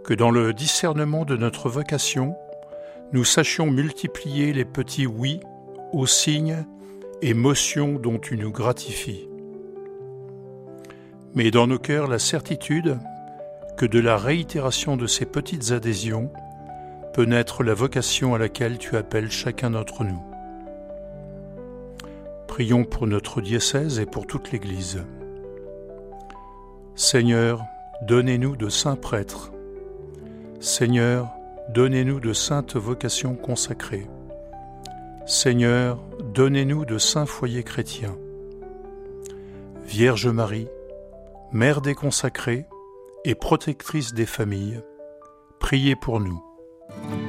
que dans le discernement de notre vocation, nous sachions multiplier les petits oui aux signes et motions dont tu nous gratifies. Mais dans nos cœurs la certitude que de la réitération de ces petites adhésions peut naître la vocation à laquelle tu appelles chacun d'entre nous. Prions pour notre diocèse et pour toute l'Église. Seigneur, donnez-nous de saints prêtres. Seigneur, donnez-nous de saintes vocations consacrées. Seigneur, donnez-nous de saints foyers chrétiens. Vierge Marie, Mère des consacrés et protectrice des familles, priez pour nous.